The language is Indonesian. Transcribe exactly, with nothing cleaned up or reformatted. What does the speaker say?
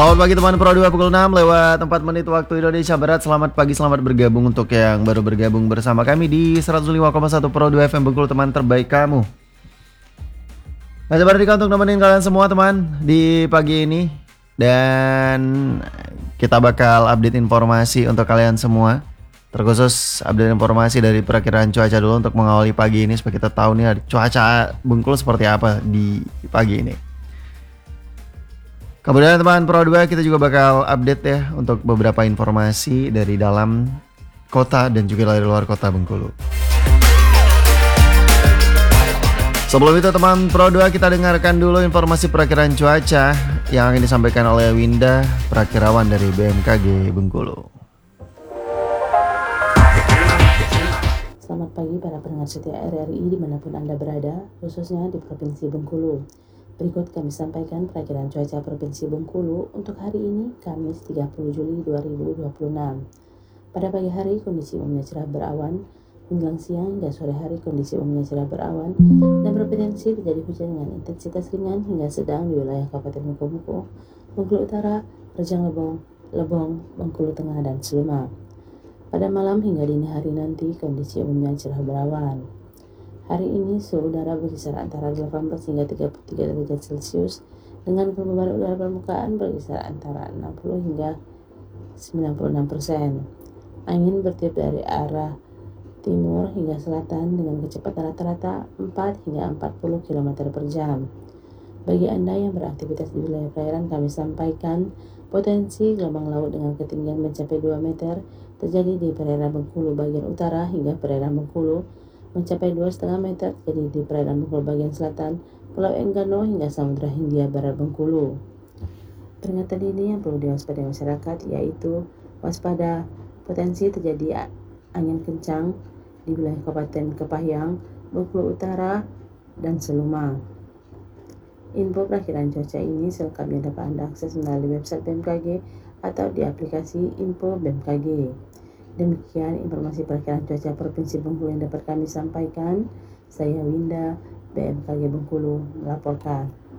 Selamat pagi teman Pro dua pukul enam lewat empat menit waktu Indonesia Barat. Selamat pagi, selamat bergabung untuk yang baru bergabung bersama kami di seratus lima koma satu Pro dua F M Bengkulu, teman terbaik kamu. Masih Bardika untuk nemenin kalian semua teman di pagi ini. Dan kita bakal update informasi untuk kalian semua. Terkhusus update informasi dari perakiraan cuaca dulu untuk mengawali pagi ini, supaya kita tahu nih cuaca Bengkulu seperti apa di pagi ini. Kemudian teman Pro dua, kita juga bakal update ya untuk beberapa informasi dari dalam kota dan juga dari luar kota Bengkulu. Sebelum itu teman Pro dua, kita dengarkan dulu informasi perakiraan cuaca yang akan disampaikan oleh Winda, perakirawan dari B M K G Bengkulu. Selamat pagi para pendengar setia R R I dimanapun Anda berada, khususnya di Provinsi Bengkulu. Berikut kami sampaikan perakiraan cuaca Provinsi Bengkulu untuk hari ini, Kamis tiga puluh Juli dua ribu dua puluh enam. Pada pagi hari kondisi umumnya cerah berawan, menjelang siang hingga sore hari kondisi umumnya cerah berawan dan berpotensi terjadi hujan dengan intensitas ringan hingga sedang di wilayah Kabupaten Muko-Muko, Bengkulu Utara, Rejang Lebong, Lebong, Bengkulu Tengah, dan Seluma. Pada malam hingga dini hari nanti kondisi umumnya cerah berawan. Hari ini suhu udara berkisar antara delapan belas hingga tiga puluh tiga derajat Celcius dengan kelembaban udara permukaan berkisar antara enam puluh hingga sembilan puluh enam persen. Angin bertiup dari arah timur hingga selatan dengan kecepatan rata-rata empat hingga empat puluh kilometer per jam. Bagi Anda yang beraktivitas di wilayah perairan, kami sampaikan potensi gelombang laut dengan ketinggian mencapai dua meter terjadi di perairan Bengkulu bagian utara hingga perairan Bengkulu, mencapai dua koma lima meter terjadi di perairan Bengkulu bagian selatan, Pulau Enggano hingga Samudra Hindia Barat Bengkulu. Peringatan ini yang perlu diwaspadai masyarakat yaitu waspada potensi terjadi angin kencang di wilayah Kabupaten Kepahyang, Bengkulu Utara, dan Seluma. Info perakiraan cuaca ini selengkapnya dapat Anda akses melalui website B M K G atau di aplikasi Info B M K G. Demikian informasi perakiraan cuaca Provinsi Bengkulu yang dapat kami sampaikan. Saya Winda, B M K G Bengkulu, melaporkan.